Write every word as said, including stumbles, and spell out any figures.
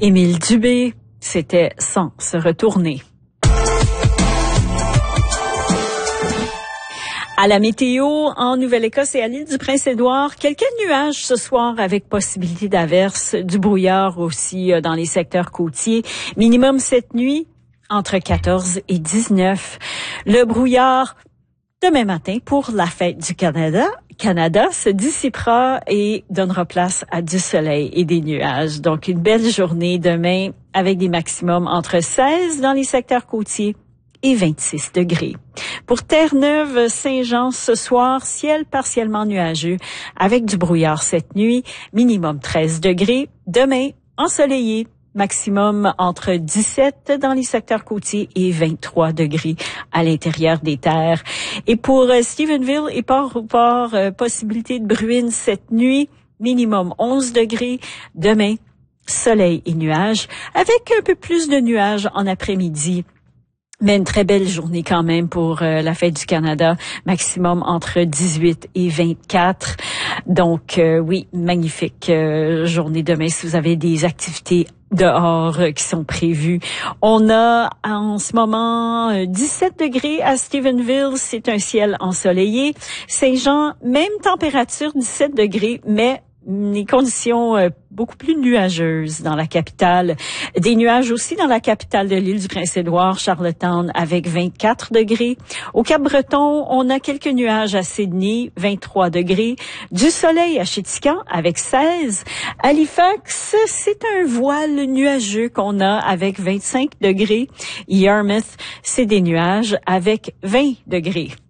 Émile Dubé, c'était Sans se retourner. À la météo, en Nouvelle-Écosse et à l'île du Prince-Édouard, quelques nuages ce soir avec possibilité d'averses, du brouillard aussi dans les secteurs côtiers. Minimum cette nuit, entre quatorze et dix-neuf. Le brouillard, demain matin, pour la fête du Canada, Canada se dissipera et donnera place à du soleil et des nuages. Donc, une belle journée demain avec des maximums entre seize dans les secteurs côtiers et vingt-six degrés. Pour Terre-Neuve, Saint-Jean, ce soir, ciel partiellement nuageux avec du brouillard cette nuit, minimum treize degrés. Demain, ensoleillé, maximum entre dix-sept dans les secteurs côtiers et vingt-trois degrés à l'intérieur des terres. Et pour Stephenville et Port-au-Port, euh, possibilité de bruine cette nuit, minimum onze degrés. Demain, soleil et nuages, avec un peu plus de nuages en après-midi. Mais une très belle journée quand même pour euh, la fête du Canada, maximum entre dix-huit et vingt-quatre. Donc euh, oui, magnifique euh, journée demain si vous avez des activités dehors euh, qui sont prévues. On a en ce moment euh, dix-sept degrés à Stephenville, c'est un ciel ensoleillé. Saint-Jean, même température, dix-sept degrés, mais les conditions euh, beaucoup plus nuageuses dans la capitale. Des nuages aussi dans la capitale de l'île du Prince-Édouard, Charlottetown, avec vingt-quatre degrés. Au Cap-Breton, on a quelques nuages à Sydney, vingt-trois degrés. Du soleil à Chéticamp, avec seize. Halifax, c'est un voile nuageux qu'on a avec vingt-cinq degrés. Yarmouth, c'est des nuages avec vingt degrés.